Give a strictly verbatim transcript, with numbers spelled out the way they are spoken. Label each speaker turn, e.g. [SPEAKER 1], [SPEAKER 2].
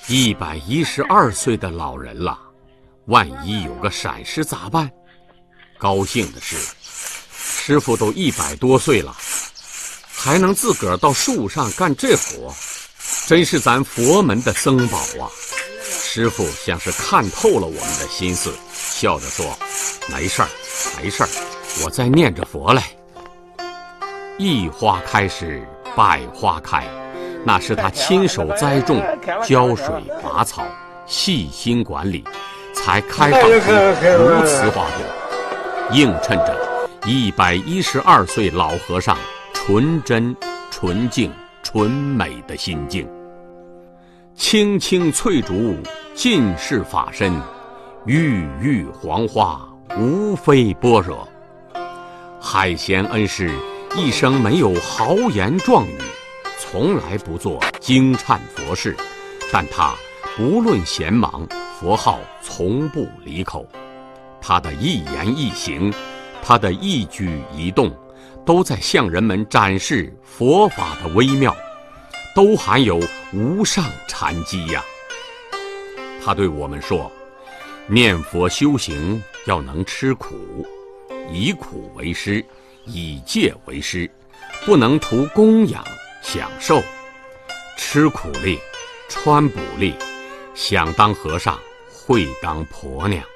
[SPEAKER 1] 一百一十二岁的老人了，万一有个闪失咋办？高兴的是，师傅都一百多岁了，还能自个儿到树上干这活，真是咱佛门的僧宝啊！师傅像是看透了我们的心思，笑着说：“没事儿，没事儿，我在念着佛嘞。”一花开时，百花开，那是他亲手栽种、浇水、拔草、细心管理，才开放出如此花朵，映衬着一百一十二岁老和尚纯真、纯净、纯美的心境。青青翠竹，尽是法身；郁郁黄花，无非般若。海贤恩师一生没有豪言壮语，从来不做惊颤佛事，但他不论闲忙，佛号从不离口。他的一言一行，他的一举一动，都在向人们展示佛法的微妙，都含有无上禅机呀。他对我们说，念佛修行要能吃苦，以苦为师，以戒为师，不能图供养享受，吃苦力，穿补力，想当和尚会当婆娘。